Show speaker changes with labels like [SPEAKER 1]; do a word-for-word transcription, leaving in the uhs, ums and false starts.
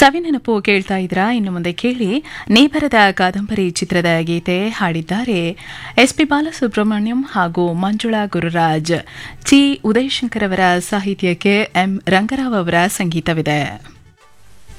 [SPEAKER 1] ಸವಿನೆನಪು ಕೇಳ್ತಾ ಇದ್ರಾ. ಇನ್ನು ಮುಂದೆ ಕೇಳಿ ನೇಬರದ ಕಾದಂಬರಿ ಚಿತ್ರದ ಗೀತೆ ಹಾಡಿದ್ದಾರೆ ಎಸ್ ಪಿ ಬಾಲಸುಬ್ರಹ್ಮಣ್ಯಂ ಹಾಗೂ ಮಂಜುಳಾ ಗುರುರಾಜ್. ಚಿ ಉದಯಶಂಕರ್ ಅವರ ಸಾಹಿತ್ಯಕ್ಕೆ ಎಂ ರಂಗರಾವ್ ಅವರ ಸಂಗೀತವಿದೆ.